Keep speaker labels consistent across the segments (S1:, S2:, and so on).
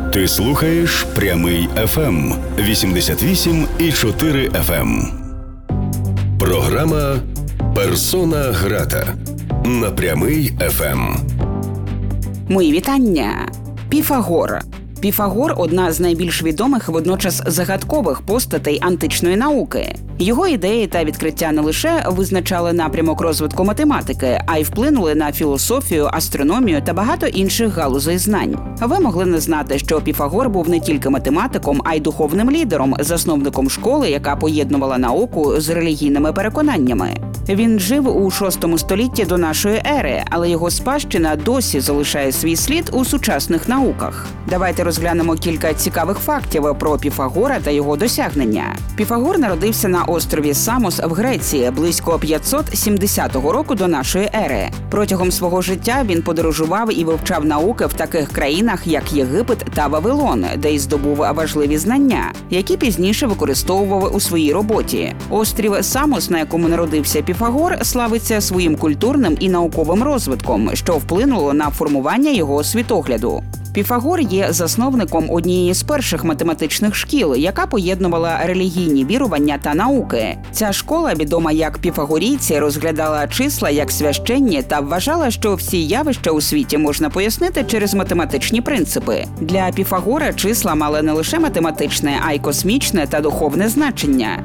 S1: Ти слухаєш Прямий ФМ 88,4 FM. Програма «Персона грата» на Прямий ФМ.
S2: Мої вітання. Піфагор. Піфагор – одна з найбільш відомих, водночас загадкових постатей античної науки. Його ідеї та відкриття не лише визначали напрямок розвитку математики, а й вплинули на філософію, астрономію та багато інших галузей знань. Ви могли не знати, що Піфагор був не тільки математиком, а й духовним лідером, засновником школи, яка поєднувала науку з релігійними переконаннями. Він жив у VI столітті до нашої ери, але його спадщина досі залишає свій слід у сучасних науках. Давайте розглянемо кілька цікавих фактів про Піфагора та його досягнення. Піфагор народився на острові Самос в Греції близько 570 року до нашої ери. Протягом свого життя він подорожував і вивчав науки в таких країнах, як Єгипет та Вавилон, де й здобув важливі знання, які пізніше використовував у своїй роботі. Острів Самос, на якому народився Піфагор, славиться своїм культурним і науковим розвитком, що вплинуло на формування його світогляду. Піфагор є засновником однієї з перших математичних шкіл, яка поєднувала релігійні вірування та науки. Ця школа, відома як піфагорійці, розглядала числа як священні та вважала, що всі явища у світі можна пояснити через математичні принципи. Для Піфагора числа мали не лише математичне, а й космічне та духовне значення.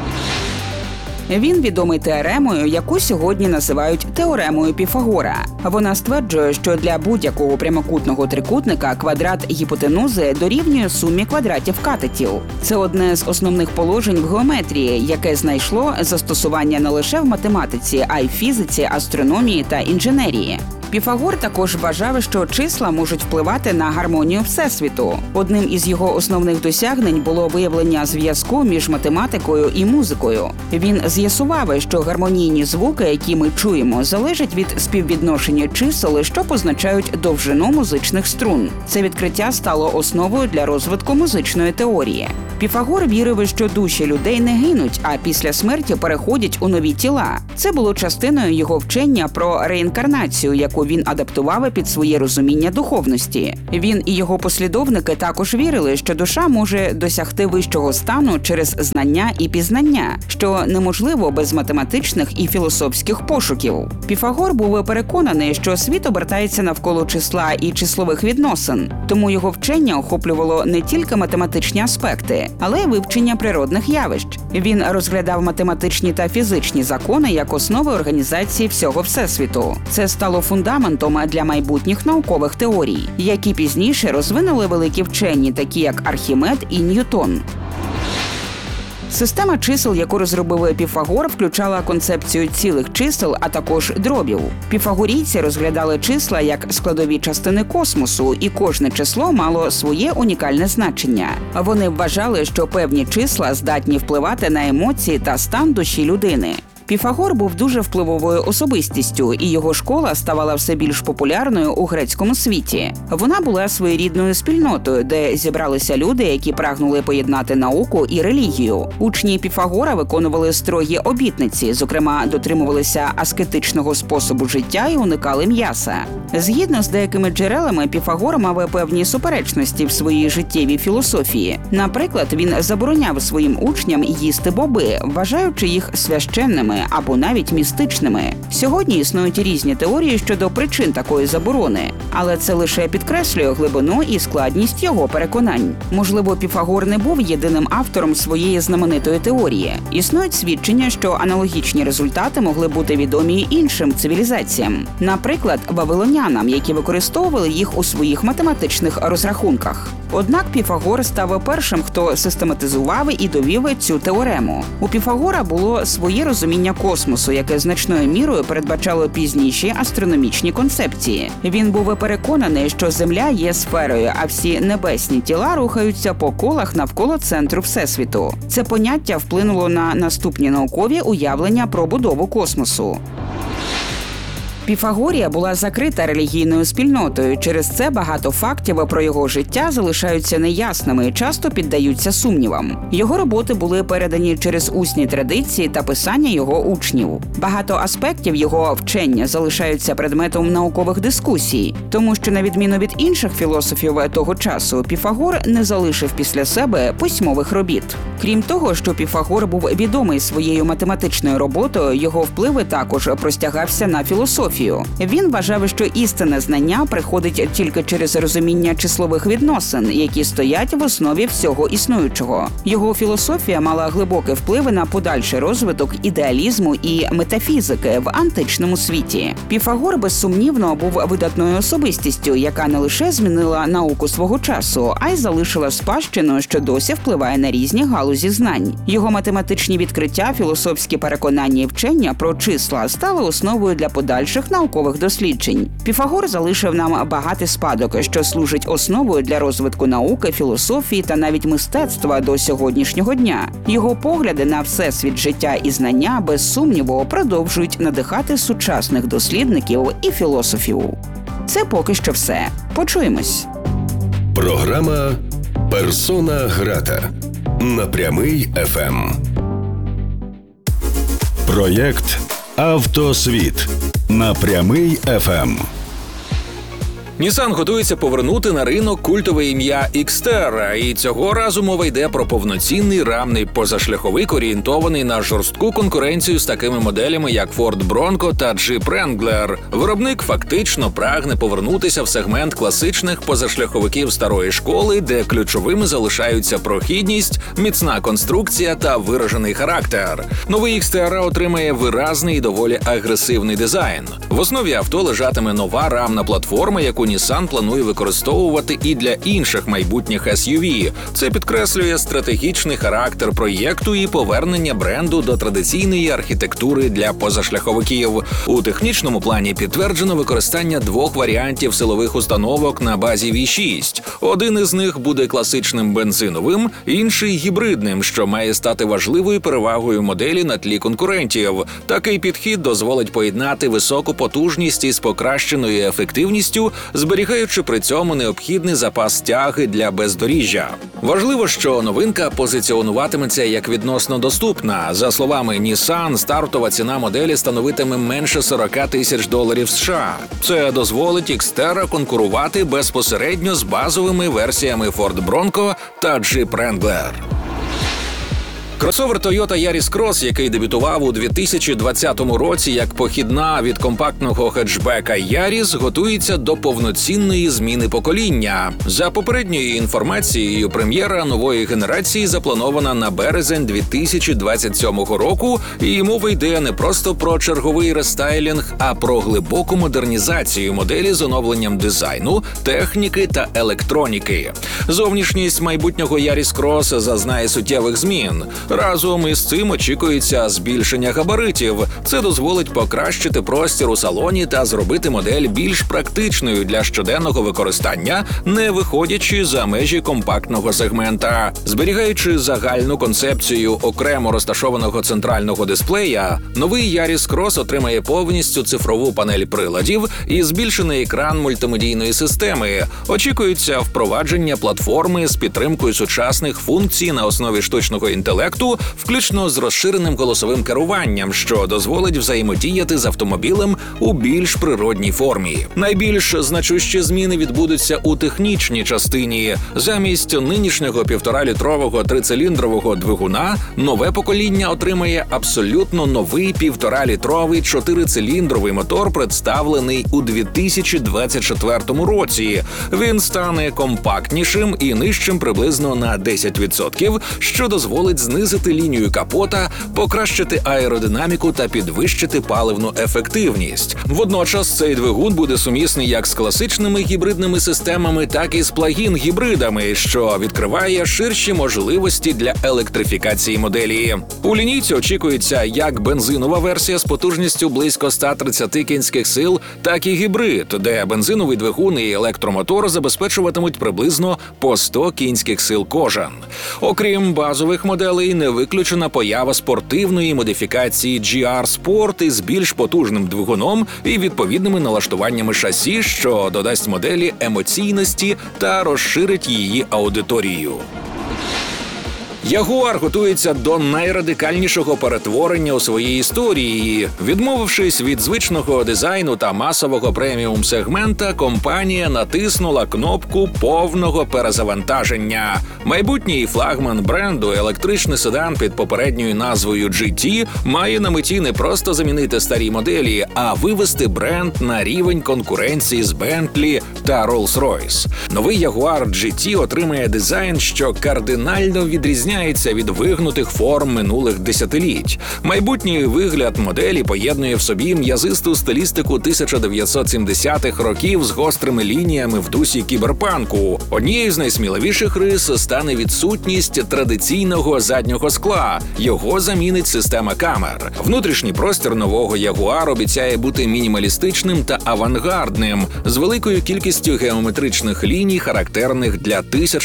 S2: Він відомий теоремою, яку сьогодні називають теоремою Піфагора. Вона стверджує, що для будь-якого прямокутного трикутника квадрат гіпотенузи дорівнює сумі квадратів катетів. Це одне з основних положень в геометрії, яке знайшло застосування не лише в математиці, а й в фізиці, астрономії та інженерії. Піфагор також вважав, що числа можуть впливати на гармонію Всесвіту. Одним із його основних досягнень було виявлення зв'язку між математикою і музикою. Він з'ясував, що гармонійні звуки, які ми чуємо, залежать від співвідношення чисел, що позначають довжину музичних струн. Це відкриття стало основою для розвитку музичної теорії. Піфагор вірив, що душі людей не гинуть, а після смерті переходять у нові тіла. Це було частиною його вчення про реінкарнацію, яку він адаптував під своє розуміння духовності. Він і його послідовники також вірили, що душа може досягти вищого стану через знання і пізнання, що неможливо без математичних і філософських пошуків. Піфагор був переконаний, що світ обертається навколо числа і числових відносин, тому його вчення охоплювало не тільки математичні аспекти, але й вивчення природних явищ. Він розглядав математичні та фізичні закони як основи організації всього Всесвіту. Це стало фундаментом для майбутніх наукових теорій, які пізніше розвинули великі вчені, такі як Архімед і Ньютон. Система чисел, яку розробив Піфагор, включала концепцію цілих чисел, а також дробів. Піфагорійці розглядали числа як складові частини космосу, і кожне число мало своє унікальне значення. Вони вважали, що певні числа здатні впливати на емоції та стан душі людини. Піфагор був дуже впливовою особистістю, і його школа ставала все більш популярною у грецькому світі. Вона була своєрідною спільнотою, де зібралися люди, які прагнули поєднати науку і релігію. Учні Піфагора виконували строгі обітниці, зокрема, дотримувалися аскетичного способу життя і уникали м'яса. Згідно з деякими джерелами, Піфагор мав певні суперечності в своїй життєвій філософії. Наприклад, він забороняв своїм учням їсти боби, вважаючи їх священними або навіть містичними. Сьогодні існують різні теорії щодо причин такої заборони, але це лише підкреслює глибину і складність його переконань. Можливо, Піфагор не був єдиним автором своєї знаменитої теорії. Існують свідчення, що аналогічні результати могли бути відомі й іншим цивілізаціям. Наприклад, вавилонянам, які використовували їх у своїх математичних розрахунках. Однак Піфагор став першим, хто систематизував і довів цю теорему. У Піфагора було своє розуміння космосу, яке значною мірою передбачало пізніші астрономічні концепції. Він був переконаний, що Земля є сферою, а всі небесні тіла рухаються по колах навколо центру Всесвіту. Це поняття вплинуло на наступні наукові уявлення про будову космосу. Піфагорія була закрита релігійною спільнотою. Через це багато фактів про його життя залишаються неясними і часто піддаються сумнівам. Його роботи були передані через усні традиції та писання його учнів. Багато аспектів його вчення залишаються предметом наукових дискусій, тому що, на відміну від інших філософів того часу, Піфагор не залишив після себе письмових робіт. Крім того, що Піфагор був відомий своєю математичною роботою, його впливи також простягався на філософію. Він вважав, що істинне знання приходить тільки через розуміння числових відносин, які стоять в основі всього існуючого. Його філософія мала глибокі впливи на подальший розвиток ідеалізму і метафізики в античному світі. Піфагор, безсумнівно, був видатною особистістю, яка не лише змінила науку свого часу, а й залишила спадщину, що досі впливає на різні галузі знань. Його математичні відкриття, філософські переконання і вчення про числа стали основою для подальших наукових досліджень. Піфагор залишив нам багатий спадок, що служить основою для розвитку науки, філософії та навіть мистецтва до сьогоднішнього дня. Його погляди на всесвіт життя і знання, без сумніву, продовжують надихати сучасних дослідників і філософів. Це поки що все. Почуємось.
S1: Програма «Персона грата» на Прямий ФМ. Проєкт «Автосвіт» на Прямий ФМ.
S3: Nissan готується повернути на ринок культове ім'я Xterra, і цього разу мова йде про повноцінний рамний позашляховик, орієнтований на жорстку конкуренцію з такими моделями, як Ford Bronco та Jeep Wrangler. Виробник фактично прагне повернутися в сегмент класичних позашляховиків старої школи, де ключовими залишаються прохідність, міцна конструкція та виражений характер. Новий Xterra отримає виразний і доволі агресивний дизайн. В основі авто лежатиме нова рамна платформа, яку Nissan планує використовувати і для інших майбутніх SUV. Це підкреслює стратегічний характер проєкту і повернення бренду до традиційної архітектури для позашляховиків. У технічному плані підтверджено використання двох варіантів силових установок на базі V6. Один із них буде класичним бензиновим, інший – гібридним, що має стати важливою перевагою моделі на тлі конкурентів. Такий підхід дозволить поєднати високу потужність із покращеною ефективністю, зберігаючи при цьому необхідний запас тяги для бездоріжжя. Важливо, що новинка позиціонуватиметься як відносно доступна. За словами Nissan, стартова ціна моделі становитиме менше $40 тисяч США. Це дозволить Xterra конкурувати безпосередньо з базовими версіями Ford Bronco та Jeep Wrangler. Кросовер Toyota Yaris Cross, який дебютував у 2020 році як похідна від компактного хетчбека Yaris, готується до повноцінної зміни покоління. За попередньою інформацією, прем'єра нової генерації запланована на березень 2027 року, і мова йде не просто про черговий рестайлінг, а про глибоку модернізацію моделі з оновленням дизайну, техніки та електроніки. Зовнішність майбутнього Yaris Cross зазнає суттєвих змін. Разом із цим очікується збільшення габаритів. Це дозволить покращити простір у салоні та зробити модель більш практичною для щоденного використання, не виходячи за межі компактного сегмента. Зберігаючи загальну концепцію окремо розташованого центрального дисплея, новий Yaris Cross отримає повністю цифрову панель приладів і збільшений екран мультимедійної системи. Очікується впровадження платформи з підтримкою сучасних функцій на основі штучного інтелекту, включно з розширеним голосовим керуванням, що дозволить взаємодіяти з автомобілем у більш природній формі. Найбільш значущі зміни відбудуться у технічній частині. Замість нинішнього 1,5-літрового трициліндрового двигуна нове покоління отримає абсолютно новий 1,5-літровий 4-циліндровий мотор, представлений у 2024 році. Він стане компактнішим і нижчим приблизно на 10%, що дозволить знизити лінію капота, покращити аеродинаміку та підвищити паливну ефективність. Водночас цей двигун буде сумісний як з класичними гібридними системами, так і з плагін-гібридами, що відкриває ширші можливості для електрифікації моделі. У лінійці очікується як бензинова версія з потужністю близько 130 кінських сил, так і гібрид, де бензиновий двигун і електромотор забезпечуватимуть приблизно по 100 кінських сил кожен. Окрім базових моделей, не виключена поява спортивної модифікації GR Sport із більш потужним двигуном і відповідними налаштуваннями шасі, що додасть моделі емоційності та розширить її аудиторію. Ягуар готується до найрадикальнішого перетворення у своїй історії. Відмовившись від звичного дизайну та масового преміум-сегмента, компанія натиснула кнопку повного перезавантаження. Майбутній флагман бренду, електричний седан під попередньою назвою GT, має на меті не просто замінити старі моделі, а вивести бренд на рівень конкуренції з Bentley та Rolls-Royce. Новий Jaguar GT отримає дизайн, що кардинально відрізняється від вигнутих форм минулих десятиліть. Майбутній вигляд моделі поєднує в собі м'язисту стилістику 1970-х років з гострими лініями в дусі кіберпанку. Однією з найсміливіших рис стане відсутність традиційного заднього скла. Його замінить система камер. Внутрішній простір нового Jaguar обіцяє бути мінімалістичним та авангардним, з великою кількістю геометричних ліній, характерних для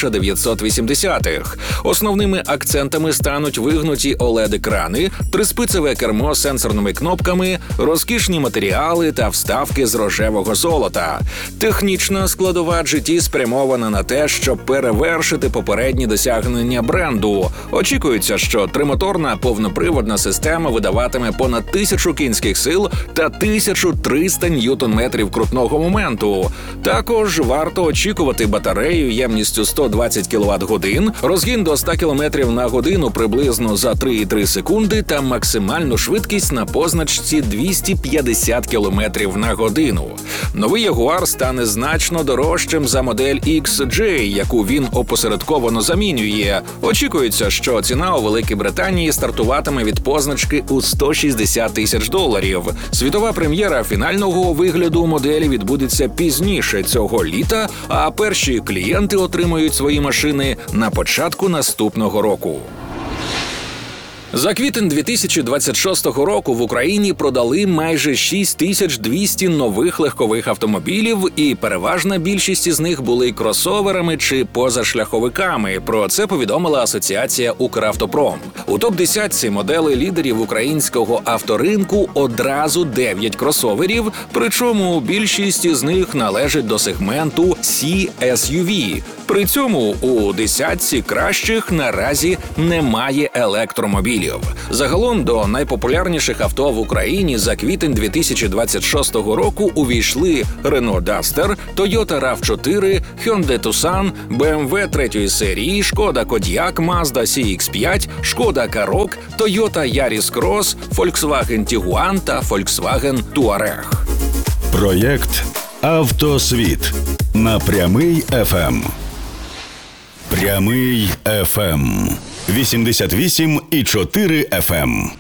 S3: 1980-х. Основними акцентами стануть вигнуті OLED-екрани, триспицеве кермо з сенсорними кнопками, розкішні матеріали та вставки з рожевого золота. Технічна складова GT спрямована на те, щоб перевершити попередні досягнення бренду. Очікується, що тримоторна повноприводна система видаватиме понад 1000 кінських сил та 1300 ньютон-метрів крутного моменту. Також варто очікувати батарею ємністю 120 кВт-годин, розгін до 100 км на годину приблизно за 3,3 секунди та максимальну швидкість на позначці 250 км на годину. Новий Jaguar стане значно дорожчим за модель XJ, яку він опосередковано замінює. Очікується, що ціна у Великій Британії стартуватиме від позначки у $160 тисяч. Світова прем'єра фінального вигляду моделі відбудеться пізніше цього літа, а перші клієнти отримають свої машини на початку наступного року. За квітень 2026 року в Україні продали майже 6200 нових легкових автомобілів, і переважна більшість із них були кросоверами чи позашляховиками. Про це повідомила Асоціація «Укравтопром». У топ-10 моделей лідерів українського авторинку одразу 9 кросоверів, причому більшість із них належить до сегменту C-SUV. При цьому у десятці кращих наразі немає електромобілів. Загалом до найпопулярніших авто в Україні за квітень 2026 року увійшли Renault Duster, Toyota RAV4, Hyundai Tucson, BMW 3 серії, Шкода Kodiaq, Mazda CX-5, Шкода Karoq, Toyota Yaris Cross, Volkswagen Tiguan та Volkswagen Touareg.
S1: Проєкт «Автосвіт» на Прямий ФМ. Прямий ФМ. 88,4 FM.